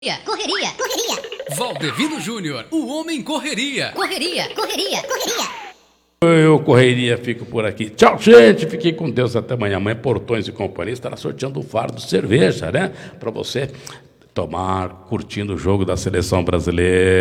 Correria, correria. Valdevino Júnior, o homem correria. Correria, correria, correria. Eu, Correria, fico por aqui. Tchau, gente. Fiquem com Deus até amanhã. Amanhã, Portões e Companhia estará sorteando um fardo de cerveja, né? Para você tomar, curtindo o jogo da Seleção Brasileira.